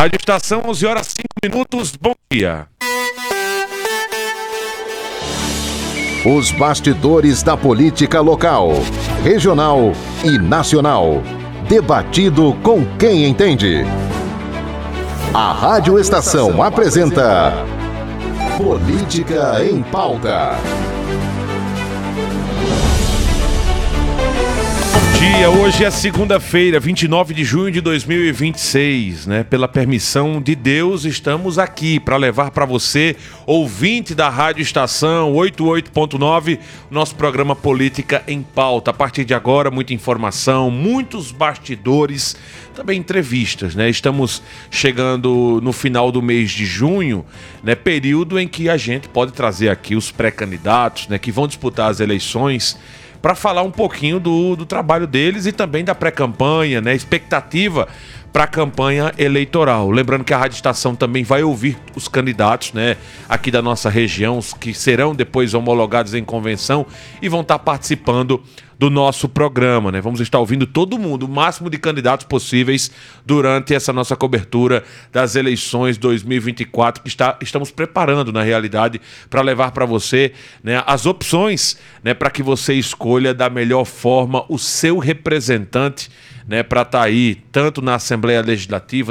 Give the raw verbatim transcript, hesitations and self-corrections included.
Rádio Estação, onze horas e cinco minutos, bom dia. Os bastidores da política local, regional e nacional. Debatido com quem entende. A Rádio Estação apresenta Política em Pauta. Dia, hoje é segunda-feira, vinte e nove de junho de dois mil e vinte e seis, né? Pela permissão de Deus, estamos aqui para levar para você, ouvinte da Rádio Estação oitenta e oito ponto nove, nosso programa Política em Pauta. A partir de agora, muita informação, muitos bastidores, também entrevistas, né? Estamos chegando no final do mês de junho, né? Período em que a gente pode trazer aqui os pré-candidatos, né? Que vão disputar as eleições, para falar um pouquinho do, do trabalho deles e também da pré-campanha, né? Expectativa para a campanha eleitoral. Lembrando que a Rádio Estação também vai ouvir os candidatos, né, aqui da nossa região, os que serão depois homologados em convenção e vão estar participando do nosso programa, né? Vamos estar ouvindo todo mundo, o máximo de candidatos possíveis durante essa nossa cobertura das eleições dois mil e vinte e quatro, que está, estamos preparando, na realidade, para levar para você, né, as opções, né, para que você escolha da melhor forma o seu representante, né, para estar aí, tanto na Assembleia Legislativa,